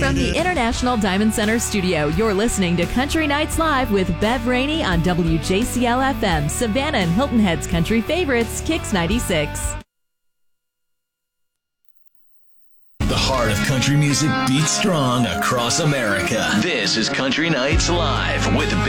From the International Diamond Center studio, you're listening to Country Nights Live with Bev Rainey on WJCL FM, Savannah and Hilton Head's country favorites, Kix 96. The heart of country music beats strong across America. This is Country Nights Live with